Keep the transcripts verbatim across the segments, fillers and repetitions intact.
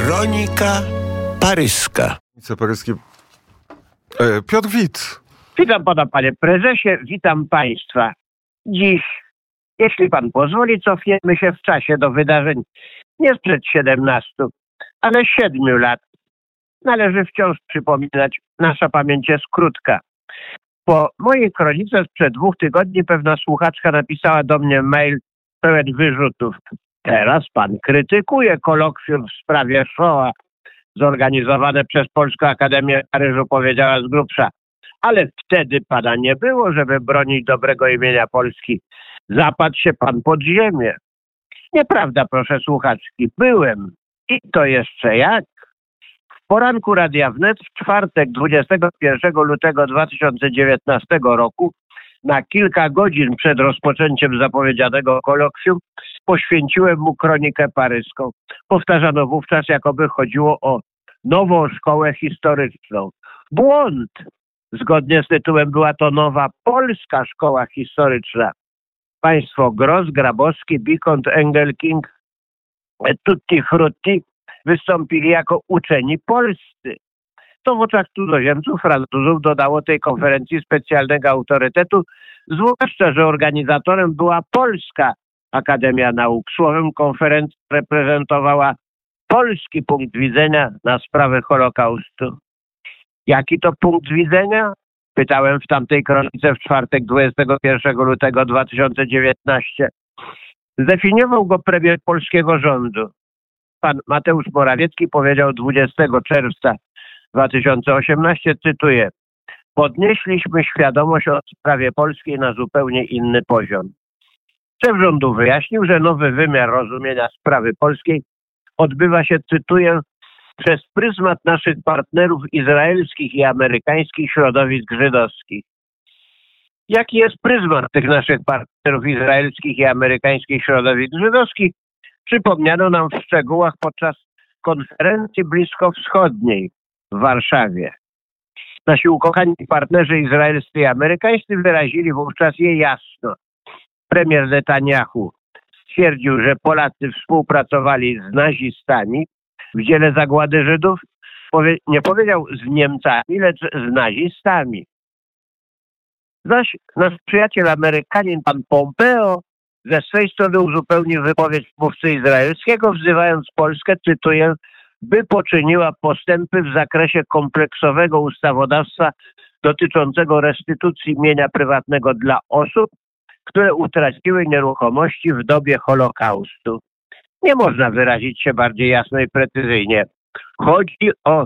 Kronika paryska. Paryskie. E, Piotr Wit. Witam pana, panie prezesie, witam państwa. Dziś, jeśli pan pozwoli, cofniemy się w czasie do wydarzeń nie sprzed siedemnastu, ale siedmiu lat. Należy wciąż przypominać, nasza pamięć jest krótka. Po mojej kronice sprzed dwóch tygodni pewna słuchaczka napisała do mnie mail pełen wyrzutów. Teraz pan krytykuje kolokwium w sprawie Shoah zorganizowane przez Polską Akademię w Paryżu, powiedziała z grubsza. Ale wtedy pana nie było, żeby bronić dobrego imienia Polski. Zapadł się pan pod ziemię. Nieprawda, proszę słuchaczki. Byłem. I to jeszcze jak. W poranku Radia Wnet w czwartek dwudziestego pierwszego lutego dwa tysiące dziewiętnastego roku na kilka godzin przed rozpoczęciem zapowiedzianego kolokwium poświęciłem mu kronikę paryską. Powtarzano wówczas, jakoby chodziło o nową szkołę historyczną. Błąd! Zgodnie z tytułem była to nowa polska szkoła historyczna. Państwo Gross, Grabowski, Bikont, Engelking, Tutti Frutti wystąpili jako uczeni polscy. To w oczach cudzoziemców, Francuzów dodało tej konferencji specjalnego autorytetu, zwłaszcza, że organizatorem była Polska Akademia Nauk. Słowem, konferencja reprezentowała polski punkt widzenia na sprawę Holokaustu. Jaki to punkt widzenia? Pytałem w tamtej kronice w czwartek dwudziestego pierwszego lutego dwa tysiące dziewiętnastego. Zdefiniował go premier polskiego rządu. Pan Mateusz Morawiecki powiedział dwudziestego czerwca dwa tysiące osiemnastego, cytuję: podnieśliśmy świadomość o sprawie polskiej na zupełnie inny poziom. Szef rządu wyjaśnił, że nowy wymiar rozumienia sprawy polskiej odbywa się, cytuję, przez pryzmat naszych partnerów izraelskich i amerykańskich środowisk żydowskich. Jaki jest pryzmat tych naszych partnerów izraelskich i amerykańskich środowisk żydowskich? Przypomniano nam w szczegółach podczas konferencji bliskowschodniej w Warszawie. Nasi ukochani partnerzy izraelscy i amerykańscy wyrazili wówczas je jasno. Premier Netanyahu stwierdził, że Polacy współpracowali z nazistami w dziele zagłady Żydów. Powie- nie powiedział z Niemcami, lecz z nazistami. Zaś nasz przyjaciel Amerykanin pan Pompeo ze swej strony uzupełnił wypowiedź mówcy izraelskiego, wzywając Polskę, cytuję, by poczyniła postępy w zakresie kompleksowego ustawodawstwa dotyczącego restytucji mienia prywatnego dla osób, które utraciły nieruchomości w dobie Holokaustu. Nie można wyrazić się bardziej jasno i precyzyjnie. Chodzi o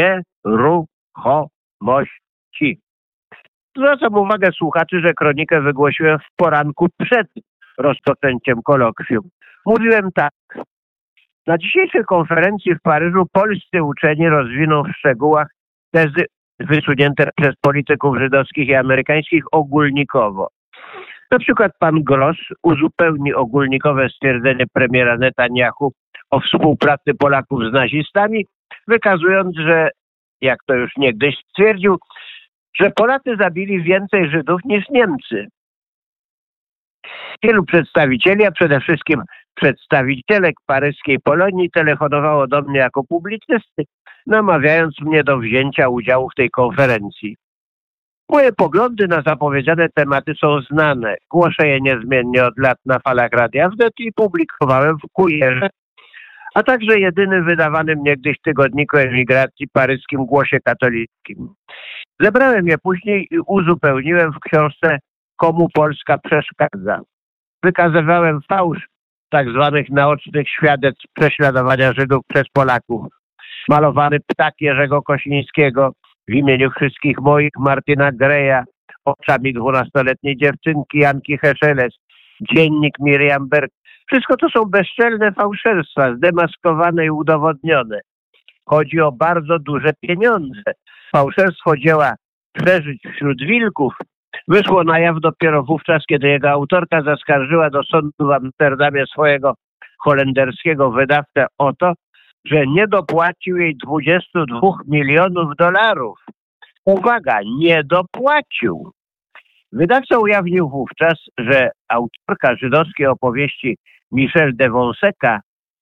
nieruchomości. Zwracam uwagę słuchaczy, że kronikę wygłosiłem w poranku przed rozpoczęciem kolokwium. Mówiłem tak. Na dzisiejszej konferencji w Paryżu polscy uczeni rozwiną w szczegółach tezy wysunięte przez polityków żydowskich i amerykańskich ogólnikowo. Na przykład pan Gross uzupełni ogólnikowe stwierdzenie premiera Netanyahu o współpracy Polaków z nazistami, wykazując, że, jak to już niegdyś stwierdził, że Polacy zabili więcej Żydów niż Niemcy. Wielu przedstawicieli, a przede wszystkim przedstawicielek paryskiej Polonii telefonowało do mnie jako publicysty, namawiając mnie do wzięcia udziału w tej konferencji. Moje poglądy na zapowiedziane tematy są znane. Głoszę je niezmiennie od lat na falach Radia Wnet i publikowałem w Kurierze, a także jedynym wydawanym niegdyś tygodniku emigracji paryskim Głosie Katolickim. Zebrałem je później i uzupełniłem w książce Komu Polska przeszkadza. Wykazywałem fałsz tak zwanych naocznych świadectw prześladowania Żydów przez Polaków. Malowany ptak Jerzego Kosińskiego w imieniu wszystkich moich, Martina Greya, oczami dwunastoletniej dziewczynki Janki Heszeles, dziennik Miriam Berg. Wszystko to są bezczelne fałszerstwa, zdemaskowane i udowodnione. Chodzi o bardzo duże pieniądze. Fałszerstwo dzieła Przeżyć wśród wilków wyszło na jaw dopiero wówczas, kiedy jego autorka zaskarżyła do sądu w Amsterdamie swojego holenderskiego wydawcę o to, że nie dopłacił jej dwudziestu dwóch milionów dolarów. Uwaga, nie dopłacił. Wydawca ujawnił wówczas, że autorka żydowskiej opowieści Michelle de Fonseca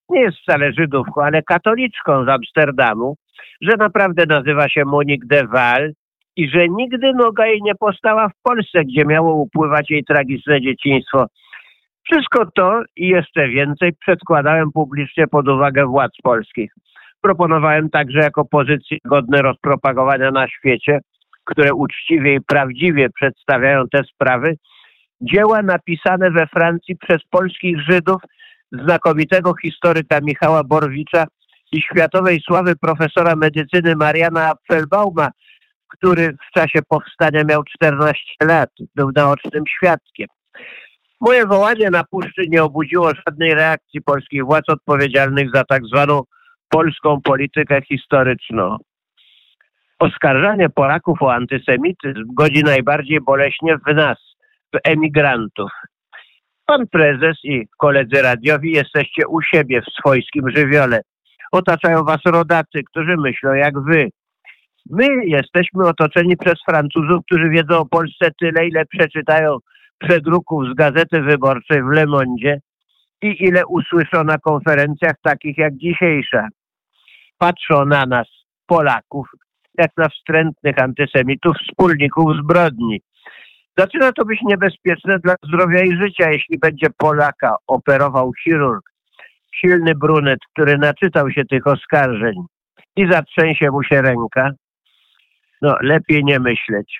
nie jest wcale Żydówką, ale katoliczką z Amsterdamu, że naprawdę nazywa się Monique de Waal i że nigdy noga jej nie postała w Polsce, gdzie miało upływać jej tragiczne dzieciństwo. Wszystko to i jeszcze więcej przedkładałem publicznie pod uwagę władz polskich. Proponowałem także jako pozycje godne rozpropagowania na świecie, które uczciwie i prawdziwie przedstawiają te sprawy, dzieła napisane we Francji przez polskich Żydów, znakomitego historyka Michała Borowicza i światowej sławy profesora medycyny Mariana Apfelbauma, który w czasie powstania miał czternaście lat, był naocznym świadkiem. Moje wołanie na puszczy nie obudziło żadnej reakcji polskich władz odpowiedzialnych za tak zwaną polską politykę historyczną. Oskarżanie Polaków o antysemityzm godzi najbardziej boleśnie w nas, w emigrantów. Pan prezes i koledzy radiowi jesteście u siebie w swojskim żywiole. Otaczają was rodacy, którzy myślą jak wy. My jesteśmy otoczeni przez Francuzów, którzy wiedzą o Polsce tyle, ile przeczytają przedruków z Gazety Wyborczej w Le Mondzie i ile usłyszą na konferencjach takich jak dzisiejsza. Patrzą na nas, Polaków, jak na wstrętnych antysemitów, wspólników zbrodni. Zaczyna to być niebezpieczne dla zdrowia i życia, jeśli będzie Polaka operował chirurg, silny brunet, który naczytał się tych oskarżeń i zatrzęsie mu się ręka. No, lepiej nie myśleć.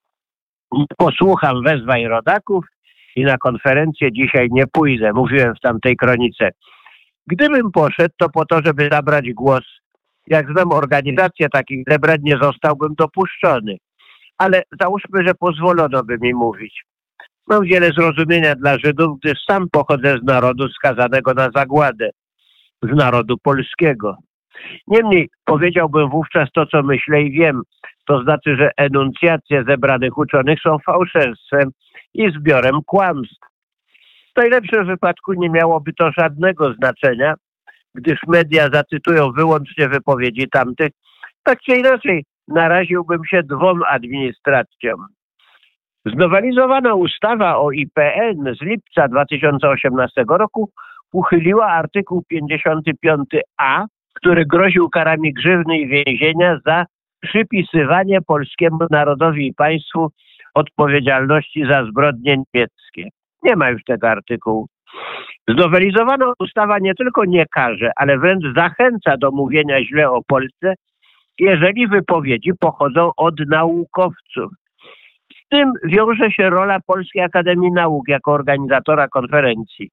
Posłucham wezwań rodaków i na konferencję dzisiaj nie pójdę, mówiłem w tamtej kronice. Gdybym poszedł, to po to, żeby zabrać głos. Jak znam organizację takich zebrań, nie zostałbym dopuszczony. Ale załóżmy, że pozwolono by mi mówić. Mam wiele zrozumienia dla Żydów, gdyż sam pochodzę z narodu skazanego na zagładę, z narodu polskiego. Niemniej powiedziałbym wówczas to, co myślę i wiem. To znaczy, że enuncjacje zebranych uczonych są fałszerstwem i zbiorem kłamstw. W najlepszym wypadku nie miałoby to żadnego znaczenia, gdyż media zacytują wyłącznie wypowiedzi tamtych. Tak czy inaczej, naraziłbym się dwom administracjom. Znowelizowana ustawa o I P N z lipca dwa tysiące osiemnastego roku uchyliła artykuł pięćdziesiąty piąty A, który groził karami grzywny i więzienia za przypisywanie polskiemu narodowi i państwu odpowiedzialności za zbrodnie niemieckie. Nie ma już tego artykułu. Znowelizowana ustawa nie tylko nie karze, ale wręcz zachęca do mówienia źle o Polsce, jeżeli wypowiedzi pochodzą od naukowców. Z tym wiąże się rola Polskiej Akademii Nauk jako organizatora konferencji.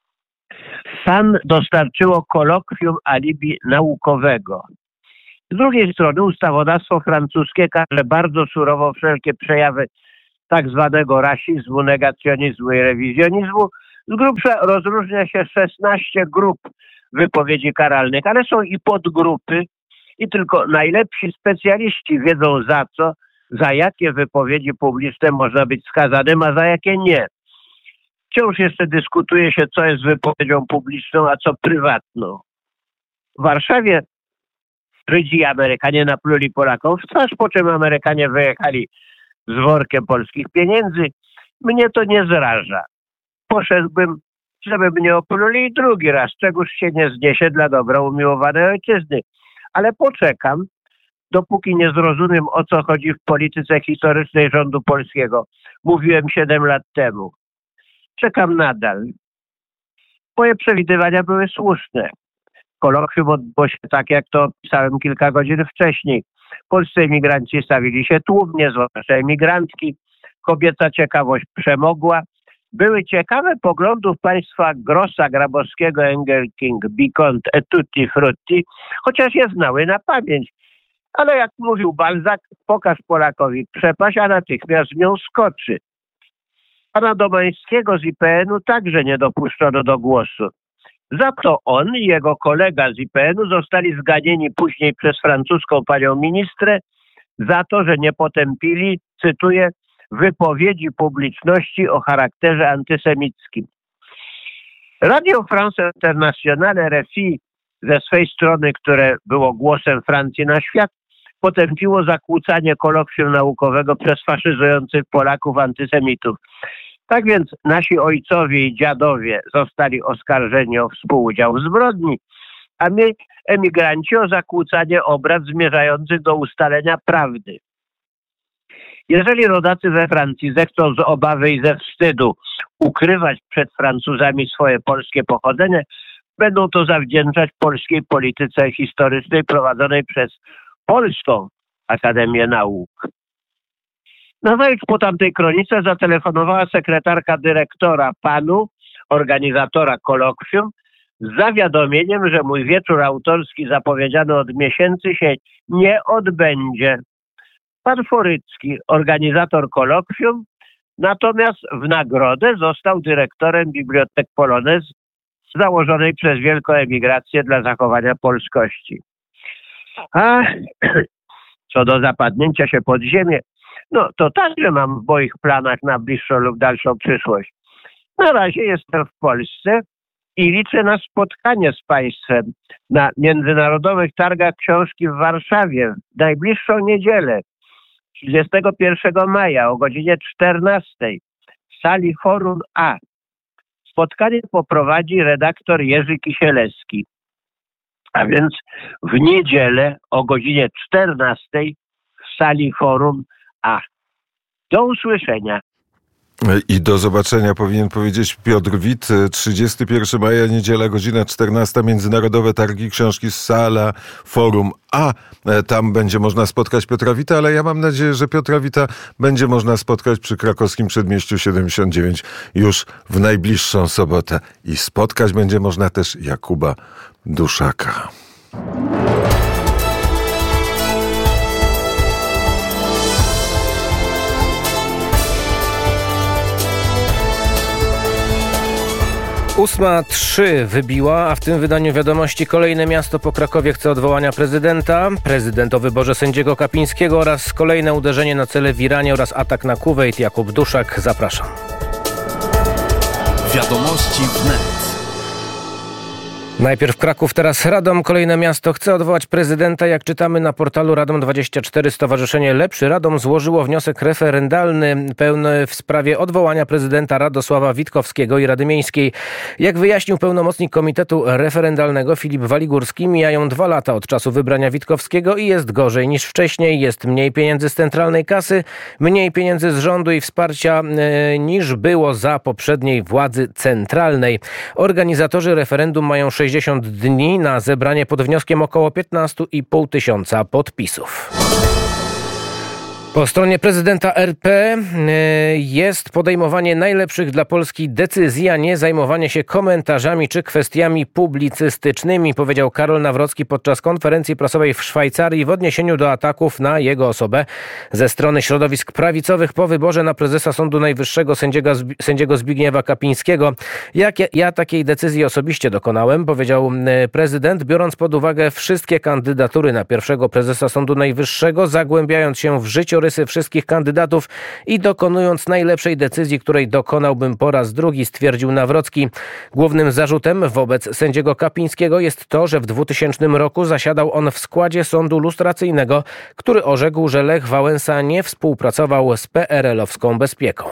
S A N dostarczyło kolokwium alibi naukowego. Z drugiej strony ustawodawstwo francuskie karze bardzo surowo wszelkie przejawy tak zwanego rasizmu, negacjonizmu i rewizjonizmu. Z grubsza rozróżnia się szesnaście grup wypowiedzi karalnych, ale są i podgrupy i tylko najlepsi specjaliści wiedzą za co, za jakie wypowiedzi publiczne można być skazanym, a za jakie nie. Wciąż jeszcze dyskutuje się, co jest wypowiedzią publiczną, a co prywatną. W Warszawie Żydzi Amerykanie napluli Polakom w twarz, po czym Amerykanie wyjechali z workiem polskich pieniędzy. Mnie to nie zraża. Poszedłbym, żeby mnie opluli i drugi raz, czegoż się nie zniesie dla dobra umiłowanej ojczyzny. Ale poczekam, dopóki nie zrozumiem, o co chodzi w polityce historycznej rządu polskiego. Mówiłem siedem lat temu. Czekam nadal. Moje przewidywania były słuszne. Kolokwium odbyło się tak, jak to opisałem kilka godzin wcześniej. Polscy emigranci stawili się tłumnie, zwłaszcza emigrantki. Kobieca ciekawość przemogła. Były ciekawe poglądów państwa Grossa, Grabowskiego, Engelking, Bicont et tutti frutti, chociaż je znały na pamięć. Ale jak mówił Balzac, pokaż Polakowi przepaść, a natychmiast w nią skoczy. Pana Domańskiego z I P N u także nie dopuszczono do głosu. Za to on i jego kolega z I P N u zostali zganieni później przez francuską panią ministrę za to, że nie potępili, cytuję, wypowiedzi publiczności o charakterze antysemickim. Radio France Internationale R F I ze swej strony, które było głosem Francji na świat, potępiło zakłócanie kolokwium naukowego przez faszyzujących Polaków antysemitów. Tak więc nasi ojcowie i dziadowie zostali oskarżeni o współudział w zbrodni, a my, emigranci, o zakłócanie obrad zmierzających do ustalenia prawdy. Jeżeli rodacy we Francji zechcą z obawy i ze wstydu ukrywać przed Francuzami swoje polskie pochodzenie, będą to zawdzięczać polskiej polityce historycznej prowadzonej przez Polską Akademię Nauk. Nazajutrz po tamtej kronice zatelefonowała sekretarka dyrektora panu, organizatora kolokwium, z zawiadomieniem, że mój wieczór autorski zapowiedziany od miesięcy się nie odbędzie. Pan Forycki, organizator kolokwium, natomiast w nagrodę został dyrektorem Bibliotek Polonez założonej przez wielką emigrację dla zachowania polskości. A co do zapadnięcia się pod ziemię, no to także mam w moich planach na bliższą lub dalszą przyszłość. Na razie jestem w Polsce i liczę na spotkanie z państwem na Międzynarodowych Targach Książki w Warszawie w najbliższą niedzielę, trzydziestego pierwszego maja o godzinie czternastej w sali Forum A. Spotkanie poprowadzi redaktor Jerzy Kisielewski. A więc w niedzielę o godzinie czternastej w sali Forum A. Do usłyszenia. I do zobaczenia, powinien powiedzieć Piotr Wit. trzydziestego pierwszego maja, niedziela, godzina czternasta, Międzynarodowe Targi Książki, sala Forum A. Tam będzie można spotkać Piotra Wita, ale ja mam nadzieję, że Piotra Wita będzie można spotkać przy Krakowskim Przedmieściu siedemdziesiąt dziewięć już w najbliższą sobotę. I spotkać będzie można też Jakuba Duszaka. Ósma trzy wybiła, a w tym wydaniu wiadomości kolejne miasto po Krakowie chce odwołania prezydenta, prezydent o wyborze sędziego Kapińskiego oraz kolejne uderzenie na cele w Iranie oraz atak na Kuwejt. Jakub Duszak, zapraszam. Wiadomości wnet. Najpierw Kraków, teraz Radom. Kolejne miasto chce odwołać prezydenta. Jak czytamy na portalu Radom dwadzieścia cztery, Stowarzyszenie Lepszy Radom złożyło wniosek referendalny pełny w sprawie odwołania prezydenta Radosława Witkowskiego i Rady Miejskiej. Jak wyjaśnił pełnomocnik Komitetu Referendalnego Filip Waligórski, mijają dwa lata od czasu wybrania Witkowskiego i jest gorzej niż wcześniej. Jest mniej pieniędzy z centralnej kasy, mniej pieniędzy z rządu i wsparcia e, niż było za poprzedniej władzy centralnej. Organizatorzy referendum mają sześćdziesiąt dni na zebranie pod wnioskiem około piętnaście i pół tysiąca podpisów. Po stronie prezydenta R P jest podejmowanie najlepszych dla Polski decyzji, a nie zajmowanie się komentarzami czy kwestiami publicystycznymi, powiedział Karol Nawrocki podczas konferencji prasowej w Szwajcarii w odniesieniu do ataków na jego osobę ze strony środowisk prawicowych po wyborze na prezesa Sądu Najwyższego sędziego, sędziego Zbigniewa Kapińskiego. Jak ja, ja takiej decyzji osobiście dokonałem, powiedział prezydent, biorąc pod uwagę wszystkie kandydatury na pierwszego prezesa Sądu Najwyższego, zagłębiając się w życiorysy wszystkich kandydatów i dokonując najlepszej decyzji, której dokonałbym po raz drugi, stwierdził Nawrocki. Głównym zarzutem wobec sędziego Kapińskiego jest to, że w dwutysięcznym roku zasiadał on w składzie sądu lustracyjnego, który orzekł, że Lech Wałęsa nie współpracował z P R L-owską bezpieką.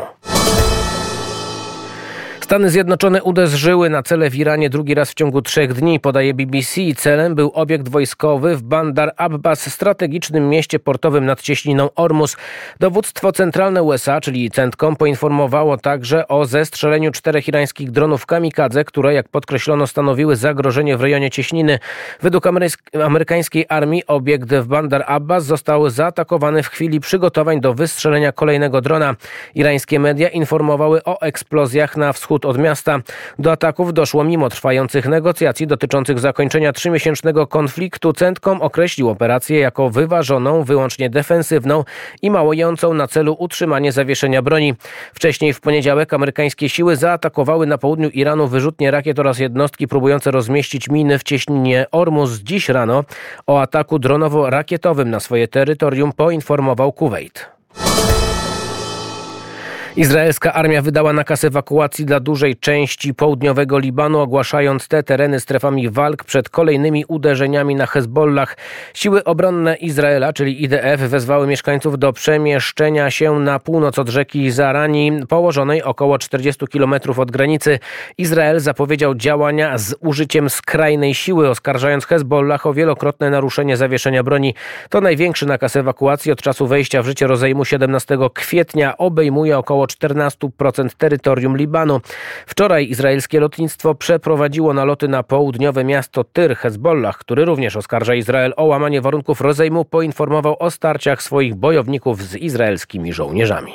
Stany Zjednoczone uderzyły na cele w Iranie drugi raz w ciągu trzech dni, podaje B B C. Celem był obiekt wojskowy w Bandar Abbas, strategicznym mieście portowym nad cieśniną Ormus. Dowództwo centralne U S A, czyli CENTCOM, poinformowało także o zestrzeleniu czterech irańskich dronów kamikadze, które, jak podkreślono, stanowiły zagrożenie w rejonie cieśniny. Według amerykańskiej armii obiekt w Bandar Abbas został zaatakowany w chwili przygotowań do wystrzelenia kolejnego drona. Irańskie media informowały o eksplozjach na wschód od miasta. Do ataków doszło mimo trwających negocjacji dotyczących zakończenia trzymiesięcznego konfliktu. CENTCOM określił operację jako wyważoną, wyłącznie defensywną i mającą na celu utrzymanie zawieszenia broni. Wcześniej w poniedziałek amerykańskie siły zaatakowały na południu Iranu wyrzutnie rakiet oraz jednostki próbujące rozmieścić miny w cieśninie Ormus. Dziś rano o ataku dronowo-rakietowym na swoje terytorium poinformował Kuwejt. Izraelska armia wydała nakaz ewakuacji dla dużej części południowego Libanu, ogłaszając te tereny strefami walk przed kolejnymi uderzeniami na Hezbollah. Siły obronne Izraela, czyli I D F, wezwały mieszkańców do przemieszczenia się na północ od rzeki Zarani, położonej około czterdzieści kilometrów od granicy. Izrael zapowiedział działania z użyciem skrajnej siły, oskarżając Hezbollah o wielokrotne naruszenie zawieszenia broni. To największy nakaz ewakuacji od czasu wejścia w życie rozejmu siedemnastego kwietnia. Obejmuje około czternaście procent terytorium Libanu. Wczoraj izraelskie lotnictwo przeprowadziło naloty na południowe miasto Tyr. Hezbollah, który również oskarża Izrael o łamanie warunków rozejmu, poinformował o starciach swoich bojowników z izraelskimi żołnierzami.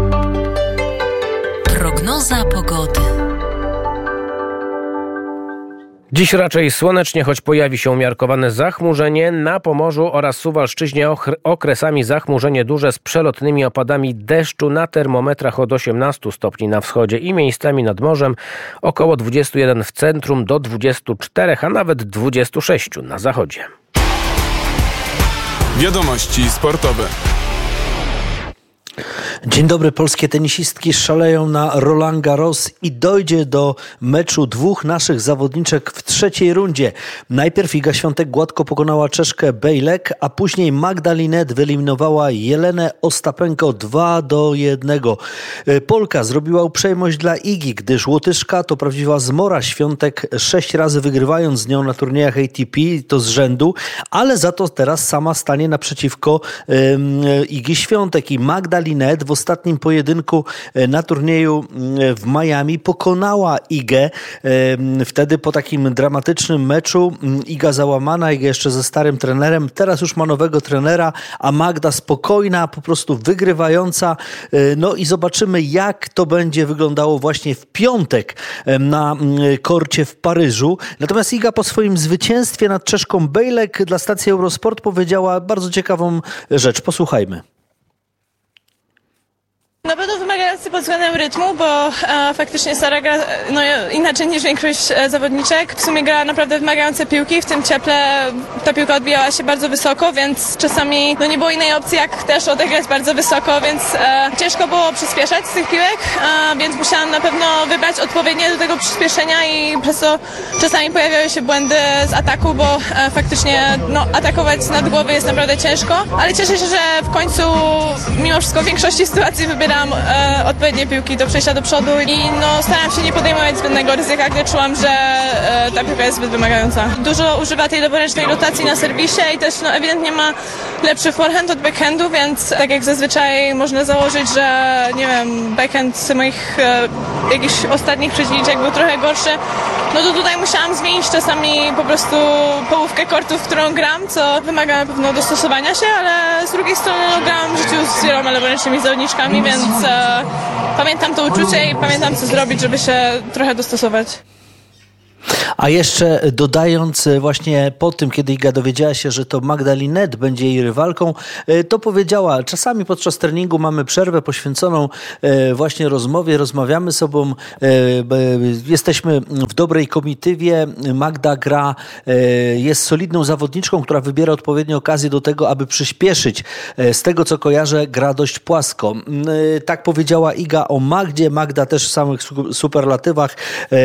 Prognoza pogody. Dziś raczej słonecznie, choć pojawi się umiarkowane zachmurzenie. Na Pomorzu oraz Suwalszczyźnie okresami zachmurzenie duże z przelotnymi opadami deszczu, na termometrach od osiemnastu stopni na wschodzie i miejscami nad morzem, około dwudziestu jeden w centrum do dwudziestu czterech, a nawet dwudziestu sześciu na zachodzie. Wiadomości sportowe. Dzień dobry. Polskie tenisistki szaleją na Roland Garros i dojdzie do meczu dwóch naszych zawodniczek w trzeciej rundzie. Najpierw Iga Świątek gładko pokonała Czeszkę Bejlek, a później Magda Linette wyeliminowała Jelenę Ostapenko dwa do jednego. Polka zrobiła uprzejmość dla Igi, gdyż Łotyszka to prawdziwa zmora. Świątek sześć razy wygrywając z nią na turniejach A T P, to z rzędu, ale za to teraz sama stanie naprzeciwko um, Igi Świątek i Magda Linette w ostatnim pojedynku na turnieju w Miami pokonała Igę. Wtedy po takim dramatycznym meczu Iga załamana, Iga jeszcze ze starym trenerem, teraz już ma nowego trenera, a Magda spokojna, po prostu wygrywająca. No i zobaczymy, jak to będzie wyglądało właśnie w piątek na korcie w Paryżu. Natomiast Iga po swoim zwycięstwie nad Czeszką Bejlek dla stacji Eurosport powiedziała bardzo ciekawą rzecz. Posłuchajmy. Na pewno wymagający pod względem rytmu, bo e, faktycznie Sara gra no, inaczej niż większość e, zawodniczek. W sumie gra naprawdę wymagające piłki, w tym cieple ta piłka odbijała się bardzo wysoko, więc czasami no, nie było innej opcji, jak też odegrać bardzo wysoko, więc e, ciężko było przyspieszać z tych piłek, e, więc musiałam na pewno wybrać odpowiednie do tego przyspieszenia i przez to czasami pojawiały się błędy z ataku, bo e, faktycznie no, atakować nad głowy jest naprawdę ciężko, ale cieszę się, że w końcu mimo wszystko w większości sytuacji wybieram E, odpowiednie piłki do przejścia do przodu i no, staram się nie podejmować zbędnego ryzyka, gdy czułam, że e, ta piłka jest zbyt wymagająca. Dużo używa tej leworęcznej rotacji na serwisie i też no, ewidentnie ma lepszy forehand od backhandu, więc tak jak zazwyczaj można założyć, że nie wiem, backhand moich e, jakichś ostatnich przeciwniczek był trochę gorszy, no to tutaj musiałam zmienić czasami po prostu połówkę kortów, w którą gram, co wymaga na pewno dostosowania się, ale z drugiej strony no, grałam w życiu z wieloma leworęcznymi zawodniczkami, więc e, pamiętam to uczucie i pamiętam, co zrobić, żeby się trochę dostosować. A jeszcze dodając właśnie po tym, kiedy Iga dowiedziała się, że to Magda Linette będzie jej rywalką, to powiedziała, czasami podczas treningu mamy przerwę poświęconą właśnie rozmowie, rozmawiamy z sobą, jesteśmy w dobrej komitywie, Magda gra, jest solidną zawodniczką, która wybiera odpowiednie okazje do tego, aby przyspieszyć. Z tego, co kojarzę, gra dość płasko. Tak powiedziała Iga o Magdzie, Magda też w samych superlatywach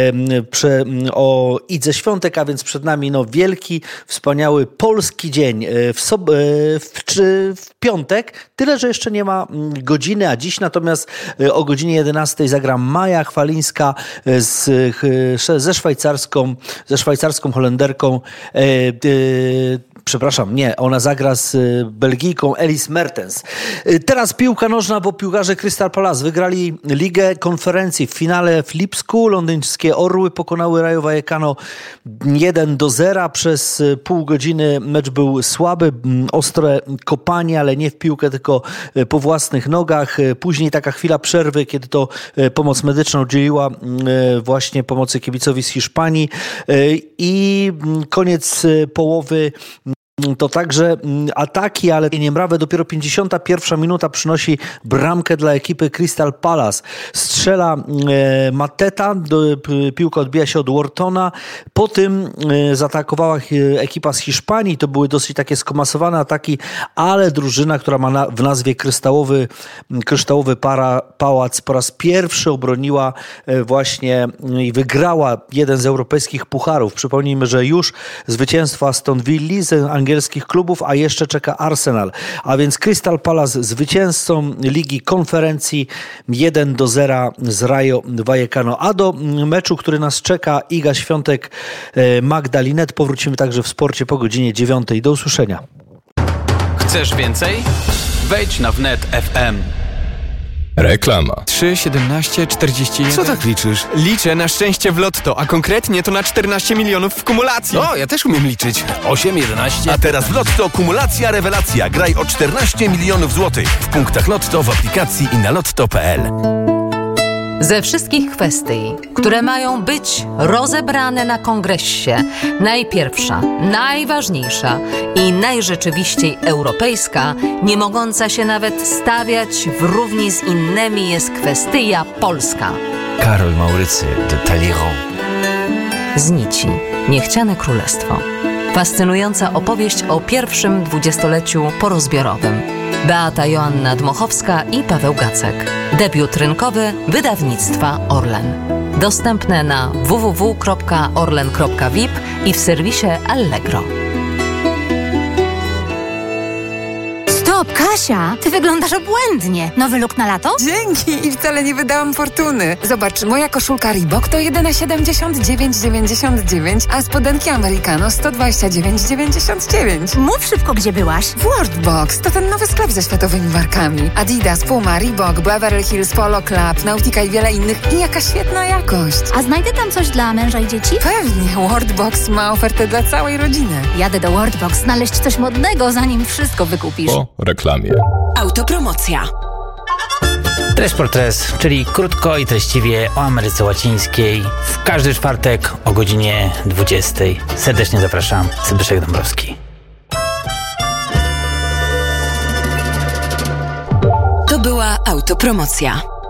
o Idze Świątek, a więc przed nami no, wielki, wspaniały polski dzień w, sob- w, czy w piątek. Tyle, że jeszcze nie ma godziny, a dziś natomiast o godzinie jedenastej zagra Maja Chwalińska z, ze szwajcarską, ze szwajcarską Holenderką. E, e, Przepraszam, nie, ona zagra z Belgijką Elise Mertens. Teraz piłka nożna, bo piłkarze Crystal Palace wygrali Ligę Konferencji. W finale w Lipsku londyńskie Orły pokonały Rayo Vallecano jeden do zera. Przez pół godziny mecz był słaby, ostre kopanie, ale nie w piłkę, tylko po własnych nogach. Później taka chwila przerwy, kiedy to pomoc medyczna udzieliła właśnie pomocy kibicowi z Hiszpanii i koniec połowy to także ataki, ale niemrawe. Dopiero pięćdziesiąta pierwsza minuta przynosi bramkę dla ekipy Crystal Palace. Strzela e, Mateta, do, piłka odbija się od Whartona. Po tym e, zaatakowała ekipa z Hiszpanii. To były dosyć takie skomasowane ataki, ale drużyna, która ma na, w nazwie kryształowy, kryształowy para, pałac, po raz pierwszy obroniła e, właśnie i wygrała jeden z europejskich pucharów. Przypomnijmy, że już zwycięstwo Aston Villa z angielskich klubów, a jeszcze czeka Arsenal. A więc Crystal Palace zwycięzcą Ligi Konferencji jeden do zera z Rayo Vallecano. A do meczu, który nas czeka, Iga Świątek, Magda Linette, powrócimy także w sporcie po godzinie dziewiątej. Do usłyszenia. Chcesz więcej? Wejdź na wnet kropka ef em. Reklama. trzy, siedemnaście, czterdzieści jeden. Co tak liczysz? Liczę na szczęście w lotto, a konkretnie to na czternaście milionów w kumulacji. O, ja też umiem liczyć. osiem, jedenaście. A teraz w Lotto kumulacja rewelacja. Graj o czternaście milionów złotych. W punktach Lotto, w aplikacji i na lotto kropka pe el. Ze wszystkich kwestii, które mają być rozebrane na kongresie, najpierwsza, najważniejsza i najrzeczywiściej europejska, nie mogąca się nawet stawiać w równi z innymi, jest kwestia polska. Karol Maurycy de Talleyrand. Z nici niechciane królestwo. Fascynująca opowieść o pierwszym dwudziestoleciu porozbiorowym. Beata Joanna Dmochowska i Paweł Gacek. Debiut rynkowy wydawnictwa Orlen. Dostępne na w w w kropka orlen kropka v i p i w serwisie Allegro. Stop, Kasia! Ty wyglądasz obłędnie. Nowy look na lato? Dzięki i wcale nie wydałam fortuny. Zobacz, moja koszulka Reebok to jedyne siedemdziesiąt dziewięć dziewięćdziesiąt dziewięć, a spodenki Americano sto dwadzieścia dziewięć dziewięćdziesiąt dziewięć. Mów szybko, gdzie byłaś. W Worldbox. To ten nowy sklep ze światowymi markami. Adidas, Puma, Reebok, Beverly Hills, Polo Club, Nautica i wiele innych. I jaka świetna jakość. A znajdę tam coś dla męża i dzieci? Pewnie. Worldbox ma ofertę dla całej rodziny. Jadę do Worldbox znaleźć coś modnego, zanim wszystko wykupisz. Po reklamie. Autopromocja. Tres por Tres, czyli krótko i treściwie o Ameryce Łacińskiej. W każdy czwartek o godzinie dwudziestej. Serdecznie zapraszam. Zbyszek Dąbrowski. To była autopromocja.